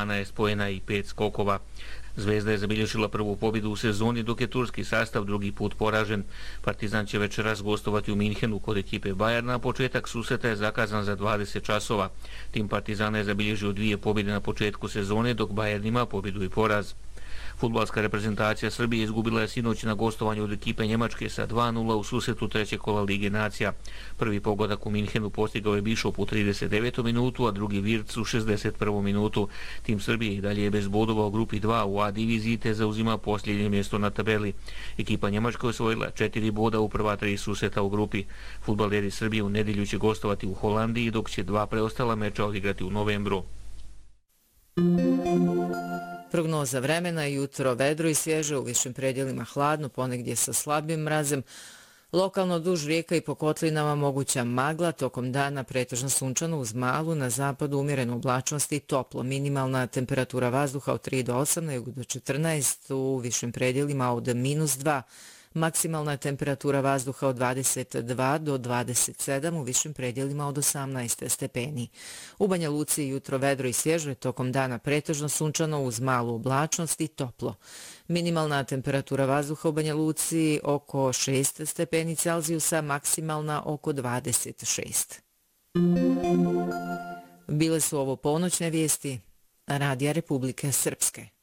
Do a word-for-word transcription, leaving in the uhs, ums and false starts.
dvanaest poena i pet skokova. Zvezda je zabilježila prvu pobjedu u sezoni, dok je turski sastav drugi put poražen. Partizan će večeras gostovati u Minhenu kod ekipe Bayerna, a početak susreta je zakazan za dvadeset časova. Tim Partizana je zabilježio dvije pobjede na početku sezone, dok Bayern ima pobjedu i poraz. Fudbalska reprezentacija Srbije izgubila je sinoć na gostovanju od ekipe Njemačke sa dva nula u susretu trećeg kola Lige nacija. Prvi pogodak u Minhenu postigao je Bišop u trideset devetoj minutu, a drugi Virc u šezdeset prvoj minutu. Tim Srbije i dalje je bez bodova u grupi dva u A diviziji te zauzima posljednje mjesto na tabeli. Ekipa Njemačka je osvojila četiri boda u prva tri susreta u grupi. Fudbaleri Srbije u nedjelju će gostovati u Holandiji, dok će dva preostala meča odigrati u novembru. Prognoza vremena: jutro vedro i svježe, u višim predjelima hladno, ponegdje sa slabim mrazem. Lokalno duž rijeka i po kotlinama moguća magla, tokom dana pretežno sunčano uz malu, na zapadu umjerenu oblačnost i toplo. Minimalna temperatura vazduha od tri do osam, na jugu do četrnaest, u višim predjelima od minus dva. Maksimalna temperatura vazduha od dvadeset dva do dvadeset sedam, u višim predjelima od osamnaest stepeni. U Banja Luci jutro vedro i svježe, tokom dana pretežno sunčano uz malu oblačnost i toplo. Minimalna temperatura vazduha u Banja Luci oko šest stepeni Celzijusa, maksimalna oko dvadeset šest. Bile su ovo ponoćne vijesti Radija Republike Srpske.